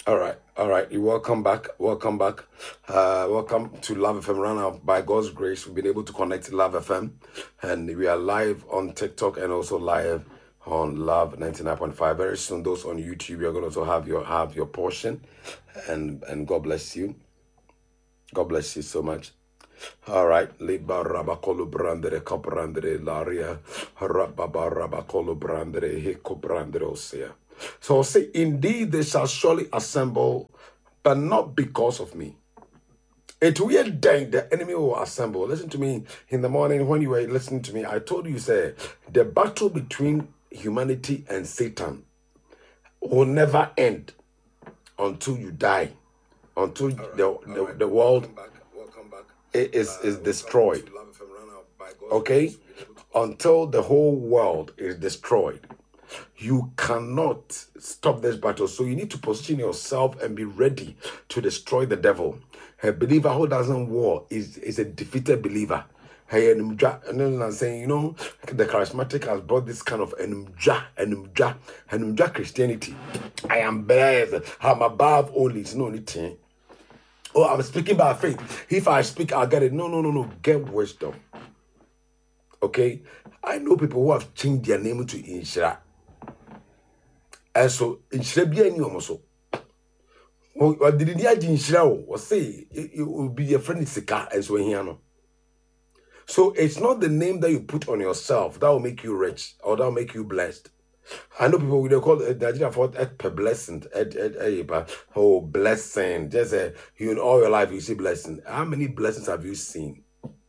All right. You welcome back. Welcome back. Welcome to Love FM. Run out by God's grace, we've been able to connect to Love FM, and we are live on TikTok and also live on Love 99.5. Very soon, those on YouTube, you're going to also have your portion, and God bless you. God bless you so much. All right. Liba rabakolo brandere kabrandere laria rababa rabakolo brandere hiko brandere osea. So say, indeed, they shall surely assemble, but not because of me. It will day the enemy will assemble. Listen to me in the morning when you were listening to me. I told you, say, the battle between humanity and Satan will never end until you die, until the world is destroyed. Okay? Until the whole world is destroyed. You cannot stop this battle. So you need to position yourself and be ready to destroy the devil. A believer who doesn't war is a defeated believer. And then I'm saying, the charismatic has brought this kind of enumja Christianity. I am blessed. I'm above only. It's no anything. Oh, I'm speaking by faith. If I speak, I'll get it. No. Get wisdom. Okay? I know people who have changed their name to Inshira. And so, Inshira be any almost. Or did the Inshira or say it will be your friend Sika and so here. So it's not the name that you put on yourself that will make you rich or that will make you blessed. I know people will call it Nigeria for per blessing, blessing. Just all your life you see blessing. How many blessings have you seen?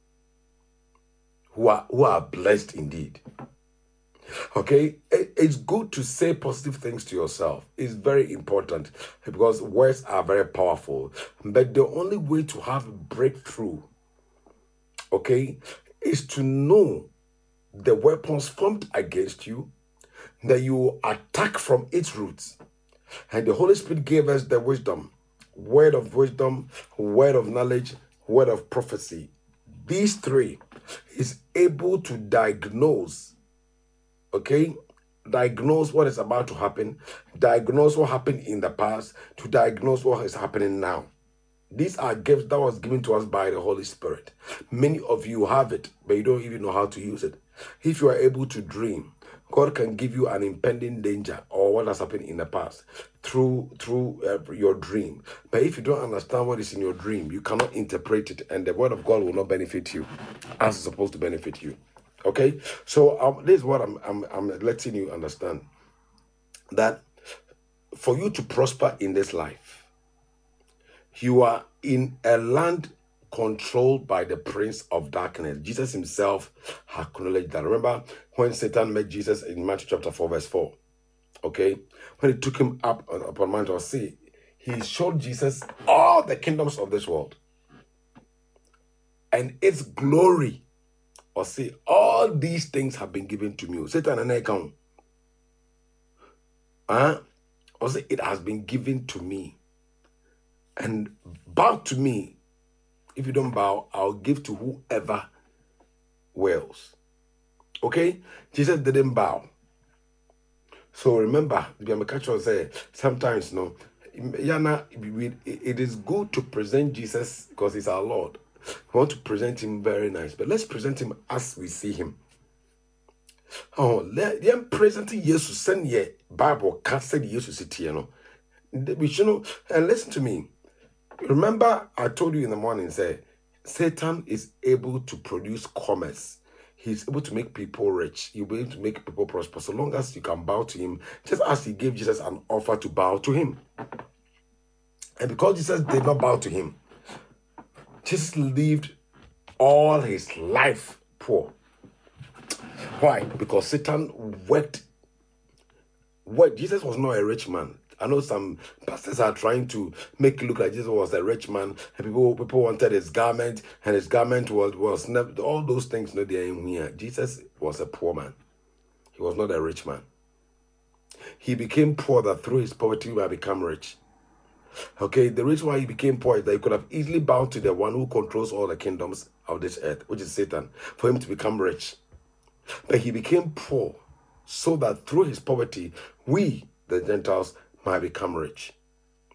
Who are blessed indeed? Okay, it's good to say positive things to yourself. It's very important because words are very powerful. But the only way to have a breakthrough, okay, is to know the weapons formed against you, that you attack from its roots. And the Holy Spirit gave us the wisdom, word of knowledge, word of prophecy. These three is able to diagnose, okay? Diagnose what is about to happen, diagnose what happened in the past, to diagnose what is happening now. These are gifts that was given to us by the Holy Spirit. Many of you have it, but you don't even know how to use it. If you are able to dream, God can give you an impending danger or what has happened in the past through your dream. But if you don't understand what is in your dream, you cannot interpret it, and the word of God will not benefit you as it's supposed to benefit you. Okay, so this is what I'm letting you understand, that for you to prosper in this life, you are in a land controlled by the prince of darkness. Jesus himself acknowledged that. Remember when Satan met Jesus in Matthew chapter 4 verse 4, okay, when he took him up upon Mount of Sea, he showed Jesus all the kingdoms of this world and its glory. Or say, all these things have been given to me. Satan and I come. Or say, it has been given to me. And bow to me. If you don't bow, I'll give to whoever wills. Okay? Jesus didn't bow. So remember, the say sometimes it is good to present Jesus because he's our Lord. We want to present him very nice, but let's present him as we see him. Let them present Jesus send ye Bible can't say Jesus city, we should know. And listen to me. Remember, I told you in the morning, say Satan is able to produce commerce. He's able to make people rich. He'll be able to make people prosper so long as you can bow to him, just as he gave Jesus an offer to bow to him. And because Jesus did not bow to him, Jesus lived all his life poor. Why? Because Satan worked. Jesus was not a rich man. I know some pastors are trying to make it look like Jesus was a rich man, and people wanted his garment, and his garment was never, all those things. No, they are in here. Jesus was a poor man. He was not a rich man. He became poor that through his poverty he might become rich. Okay, the reason why he became poor is that he could have easily bowed to the one who controls all the kingdoms of this earth, which is Satan, for him to become rich. But he became poor so that through his poverty, we, the Gentiles, might become rich.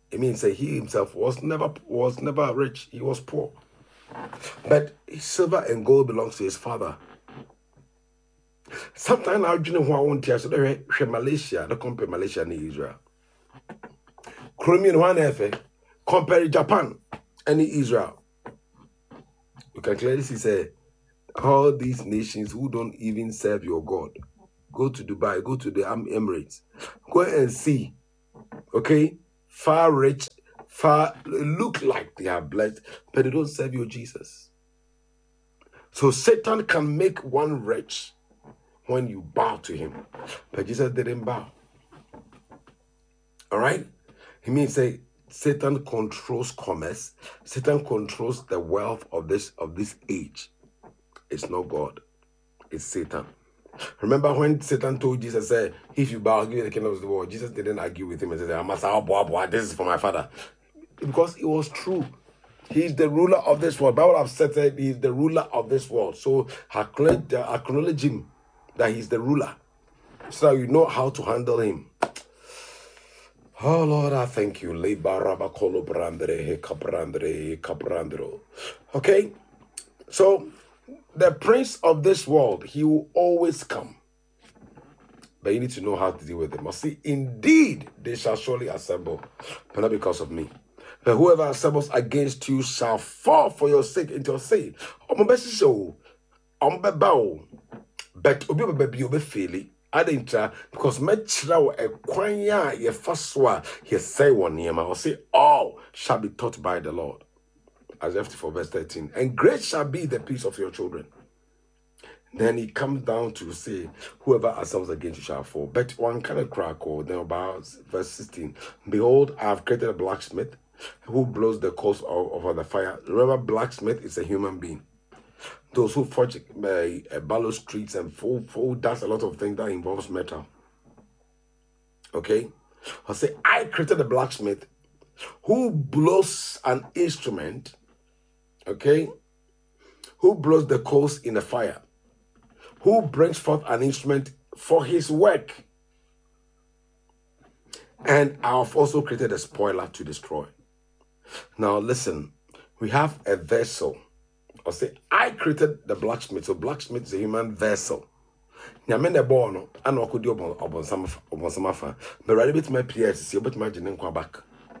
It means that he himself was never rich. He was poor. But silver and gold belongs to his father. Sometimes I do who I want to say Malaysia, the compare Malaysia and Israel. Chromium one F compare Japan and Israel. You can clearly see say all these nations who don't even serve your God. Go to Dubai, go to the Emirates, go and see. Okay, far rich, far look like they are blessed, but they don't serve your Jesus. So Satan can make one rich when you bow to him, but Jesus didn't bow. All right, he means say Satan controls commerce. Satan controls the wealth of this age. It's not God, it's Satan. Remember when Satan told Jesus, say, if you bow, I'll give you the kingdom of the world. Jesus didn't argue with him and say, I must this is for my father. Because it was true. He's the ruler of this world. Bible have said that he's the ruler of this world. So acknowledge him that he's the ruler. So you know how to handle him. Oh Lord, I thank you. Okay? So the prince of this world, he will always come. But you need to know how to deal with them. See, indeed, they shall surely assemble, but not because of me. But whoever assembles against you shall fall for your sake into your say. But because all shall be taught by the Lord. Isaiah 54 verse 13. And great shall be the peace of your children. Then he comes down to say, whoever assembles against you shall fall. But one kind of crack, or then about verse 16. Behold, I have created a blacksmith who blows the coals over the fire. Remember, blacksmith is a human being. Those who forge bellows streets and does a lot of things that involves metal. Okay? I say, I created a blacksmith who blows an instrument, okay? Who blows the coals in the fire. Who brings forth an instrument for his work. And I have also created a spoiler to destroy. Now listen, we have a vessel. I'll say, I created the blacksmith. So blacksmith is a human vessel. Nyame born no and okodi obonsamafa. But ready bit my PS, see but imagine back.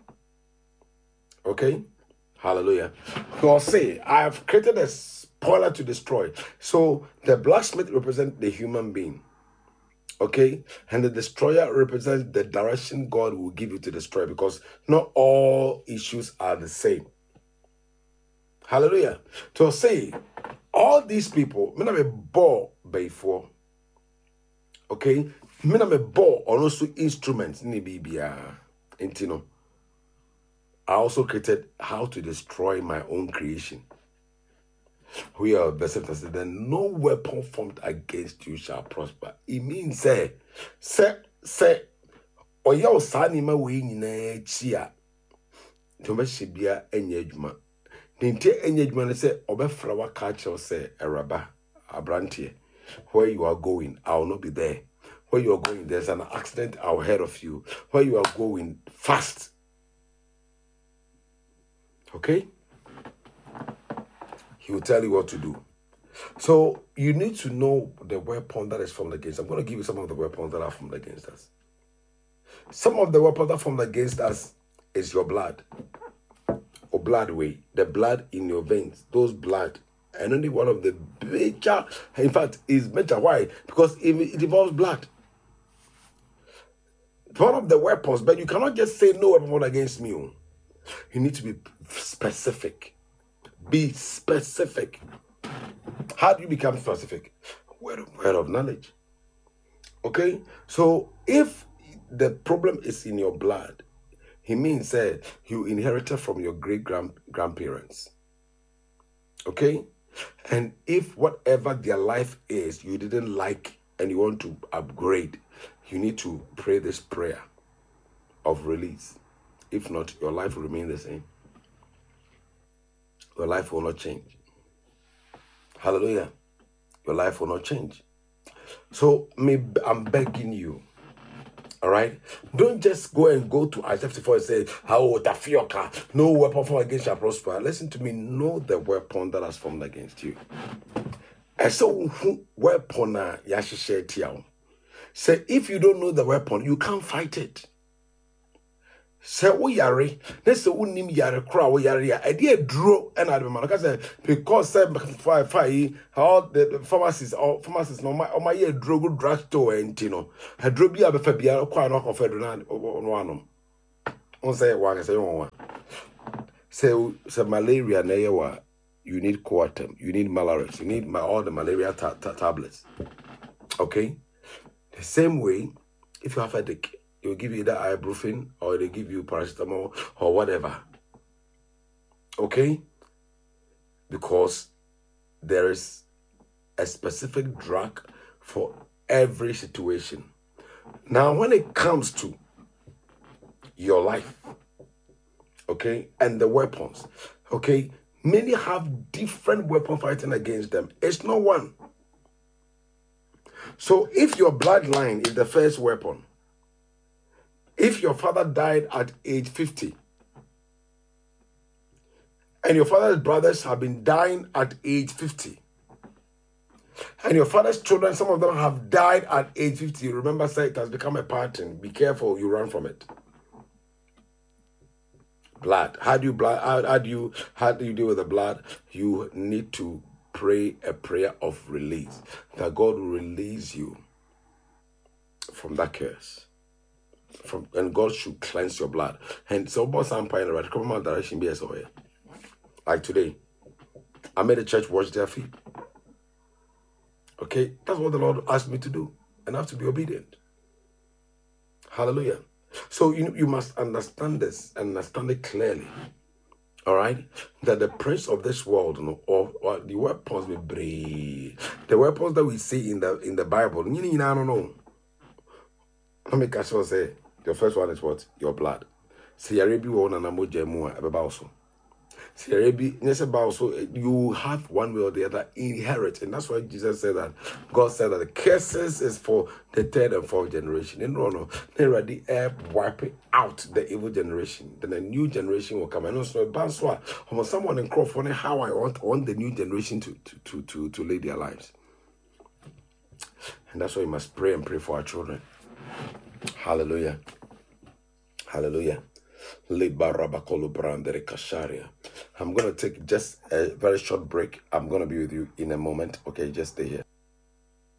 Okay? Hallelujah. So I'll say, I have created a spoiler to destroy. So the blacksmith represents the human being. Okay? And the destroyer represents the direction God will give you to destroy, because not all issues are the same. Hallelujah. So say, all these people, me na me ball before. Okay? Me na me ball or also instruments ni bibia. Intino. I also created how to destroy my own creation. We are verse 7, then no weapon formed against you shall prosper. It means say oya osani ma we nyina chia. Toma shibia enye adwuma. Nti enye adwuma ne say obefra wa ka che say eraba abrantie. Where you are going, I will not be there. Where you are going, there's an accident ahead of you. Where you are going, fast. Okay? He will tell you what to do. So you need to know the weapon that is formed against. I'm going to give you some of the weapons that are formed against us. Some of the weapons that are formed against us is your blood. Or blood way. The blood in your veins. Those blood. And only one of the major, in fact, is major. Why? Because it involves blood. One of the weapons, but you cannot just say no weapon against me. You need to be specific. Be specific. How do you become specific? Word of knowledge. Okay? So if the problem is in your blood, he means that you inherited from your great-grandparents. Okay? And if whatever their life is, you didn't like and you want to upgrade, you need to pray this prayer of release. If not, your life will remain the same. Your life will not change. Hallelujah. Your life will not change. So I'm begging you, All right? Don't just go to Isaiah 54 and say, how Tafioka, no weapon formed against shall prosper. Listen to me, know the weapon that has formed against you. And so, weapon, say, if you don't know the weapon, you can't fight it. Say wo yare na say wonim yare kra wo yare ya e dey duro and adema no say because say all the pharmacists no my year duro go drugstore no a duro bi abefa bia kwa no ko fedo na no anom on say wa say won say malaria na yewa you need Coartem, you need Malaris, you need all the malaria tablets. Okay, the same way if you have a headache, they'll give you either ibuprofen or they give you paracetamol or whatever. Okay? Because there is a specific drug for every situation. Now, when it comes to your life, okay, and the weapons, okay, many have different weapons fighting against them. It's not one. So if your bloodline is the first weapon, if your father died at age 50, and your father's brothers have been dying at age 50, and your father's children, some of them have died at age 50, you remember, say it has become a pattern. Be careful, you run from it. Blood. How do you deal with the blood? You need to pray a prayer of release, that God will release you from that curse. And God should cleanse your blood. And so about some point right, come on direction be as away. Like today, I made the church wash their feet. Okay, that's what the Lord asked me to do, and I have to be obedient. Hallelujah. So you must understand this and understand it clearly. All right, that the prince of this world, or the weapons we bring, the weapons that we see in the Bible, I don't know. Let me catch you say. The first one is what? Your blood. See, Arabi won and Amoja Mua Ababauso. See, Arabi, you have one way or the other inherit. And that's why Jesus said that. God said that the curses is for the third and fourth generation. And no, they already wipe out the evil generation. Then a new generation will come. And also, someone in Crawford, how I want the new generation to lead their lives. And that's why we must pray and pray for our children. Hallelujah. Hallelujah. I'm going to take just a very short break. I'm going to be with you in a moment. Okay, just stay here.